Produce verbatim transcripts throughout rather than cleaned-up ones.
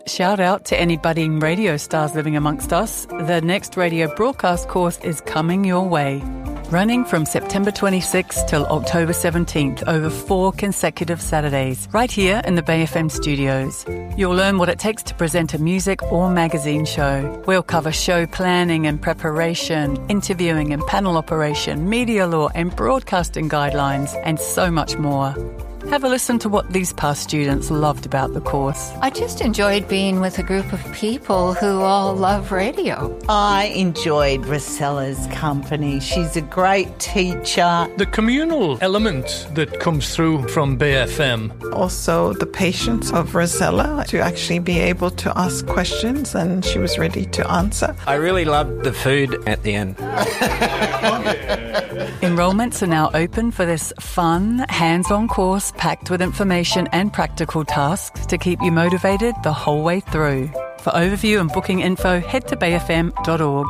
Shout out to any budding radio stars living amongst us. The next radio broadcast course is coming your way. Running from September twenty-sixth till October seventeenth over four consecutive Saturdays, right here in the Bay F M studios. You'll learn what it takes to present a music or magazine show. We'll cover show planning and preparation, interviewing and panel operation, media law and broadcasting guidelines, and so much more. Have a listen to what these past students loved about the course. I just enjoyed being with a group of people who all love radio. I enjoyed Rosella's company. She's a great teacher. The communal element that comes through from Bay F M. Also the patience of Rosella to actually be able to ask questions, and she was ready to answer. I really loved the food at the end. Enrollments are now open for this fun, hands-on course packed with information and practical tasks to keep you motivated the whole way through. For overview and booking info, head to bay f m dot org.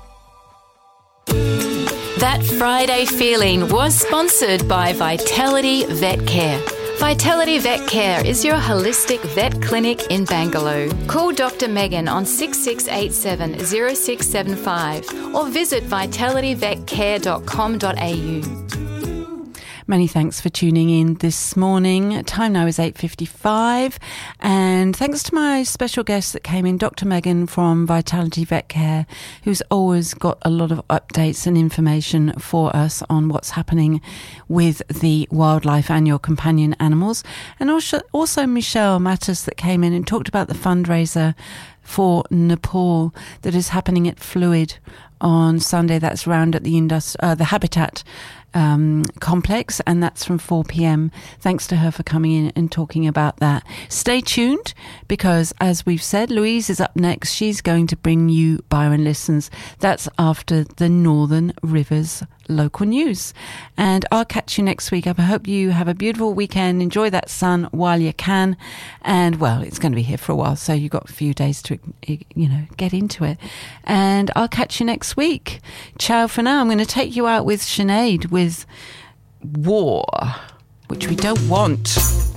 That Friday feeling was sponsored by Vitality Vet Care. Vitality Vet Care is your holistic vet clinic in Bangalore. Call Doctor Megan on six six eight seven, zero six seven five or visit vitality vet care dot com dot a u. Many thanks for tuning in this morning. Time now is eight fifty-five, and thanks to my special guest that came in, Doctor Megan from Vitality Vet Care, who's always got a lot of updates and information for us on what's happening with the wildlife and your companion animals. And also, also Michelle Mattis that came in and talked about the fundraiser for Nepal that is happening at Fluid on Sunday. That's round at the Indus- uh, the Habitat um, complex, and that's from four p.m. Thanks to her for coming in and talking about that. Stay tuned, because as we've said, Louise is up next. She's going to bring you Byron Listens. That's after the Northern Rivers local news. And I'll catch you next week. I hope you have a beautiful weekend. Enjoy that sun while you can. And, well, it's going to be here for a while, so you've got a few days to, you know, get into it. And I'll catch you next week. Ciao for now. I'm going to take you out with Sinead with War, which we don't want.